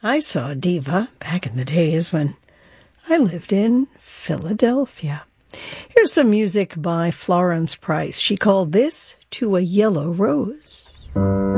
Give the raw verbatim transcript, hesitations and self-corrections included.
I saw a diva back in the days when I lived in Philadelphia. Here's some music by Florence Price. She called this To a Yellow Rose.